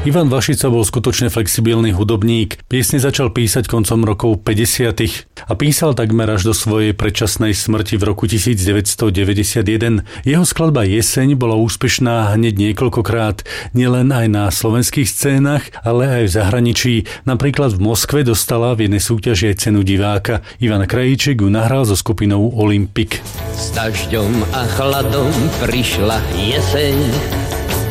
Ivan Vašica bol skutočne flexibilný hudobník. Piesne začal písať koncom rokov 50. a písal takmer až do svojej predčasnej smrti v roku 1991. Jeho skladba Jeseň bola úspešná hneď niekoľkokrát, nielen aj na slovenských scénach, ale aj v zahraničí. Napríklad v Moskve dostala v jednej súťaži aj cenu diváka. Ivan Krajíček ju nahral so skupinou Olympik. S dažďom a chladom prišla jeseň,